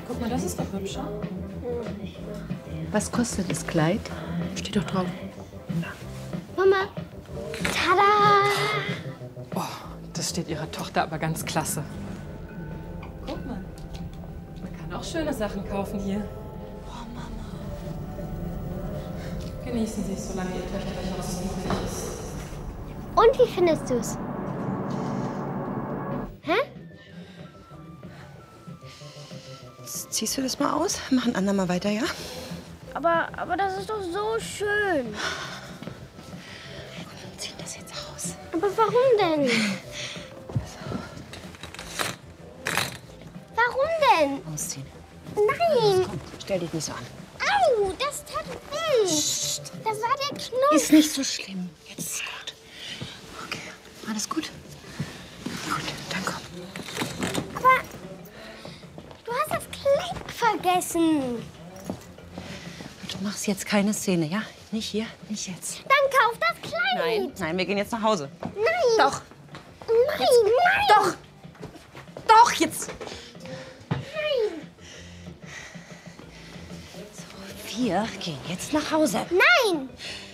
Guck mal, das ist doch hübscher. Was kostet das Kleid? Steht doch drauf. Mama. Tada! Oh, das steht ihrer Tochter aber ganz klasse. Guck mal. Man kann auch schöne Sachen kaufen hier. Oh, Mama. Genießen Sie es, solange Ihr Töchterchen noch so niedlich ist. Und wie findest du's? Hä? Ziehst du das mal aus? Mach ein andermal weiter, ja? Aber das ist doch so schön. Zieh das jetzt aus. Aber warum denn? Warum denn? Ausziehen. Nein! Komm, stell dich nicht so an. Au, das tat weh. Das war der Knopf. Ist nicht so schlimm. Jetzt ist gut. Okay, alles gut? Gut, dann komm. Aber du hast das Kleid vergessen. Du machst jetzt keine Szene, ja? Nicht hier, nicht jetzt. Dann kauf das Kleid. Nein, wir gehen jetzt nach Hause. Nein. Doch, Nein, nein. doch, doch, jetzt. Nein. Wir gehen jetzt nach Hause. Nein.